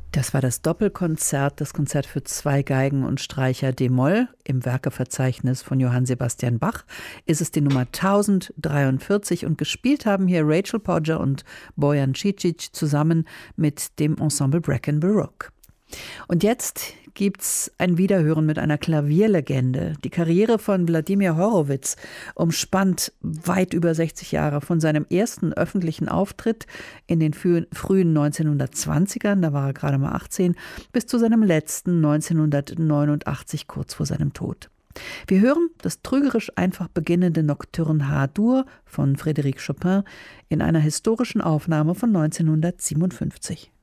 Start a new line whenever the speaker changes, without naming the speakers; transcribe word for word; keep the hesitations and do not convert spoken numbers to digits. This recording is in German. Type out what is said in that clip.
Das war das Doppelkonzert, das Konzert für zwei Geigen und Streicher d-Moll. Im Werkeverzeichnis von Johann Sebastian Bach ist es die Nummer tausenddreiundvierzig und gespielt haben hier Rachel Podger und Bojan Cicic zusammen mit dem Ensemble Brecken Baroque. Und jetzt gibt's ein Wiederhören mit einer Klavierlegende. Die Karriere von Wladimir Horowitz umspannt weit über sechzig Jahre, von seinem ersten öffentlichen Auftritt in den frühen neunzehnhundertzwanzigern, da war er gerade mal achtzehn, bis zu seinem letzten neunzehnhundertneunundachtzig, kurz vor seinem Tod. Wir hören das trügerisch einfach beginnende Nocturne H-Dur von Frédéric Chopin in einer historischen Aufnahme von neunzehnhundertsiebenundfünfzig.